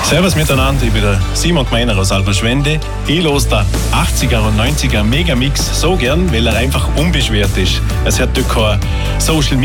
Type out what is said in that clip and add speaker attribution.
Speaker 1: Servus miteinander, ich bin der Simon Gmeiner aus Alberschwende. Ich los der 80er und 90er Megamix so gern, weil er einfach unbeschwert ist. Es hat dort kein Social